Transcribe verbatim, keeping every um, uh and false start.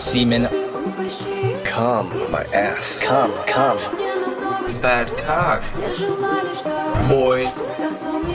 semen. Come, my ass. Come, come. Fat cock. Boy.